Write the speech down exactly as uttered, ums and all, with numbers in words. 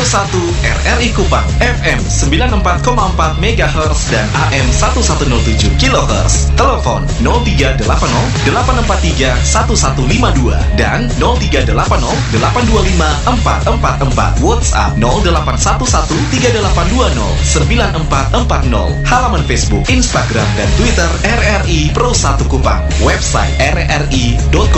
satu R R I Kupang F M sembilan puluh empat koma empat megahertz dan A M seribu seratus tujuh kilohertz. Telepon nol tiga delapan nol delapan empat tiga satu satu lima dua dan nol tiga delapan nol delapan dua lima empat empat empat. WhatsApp nol delapan satu satu tiga delapan dua nol sembilan empat empat nol. Halaman Facebook, Instagram dan Twitter R R I Pro satu Kupang. Website r r i dot com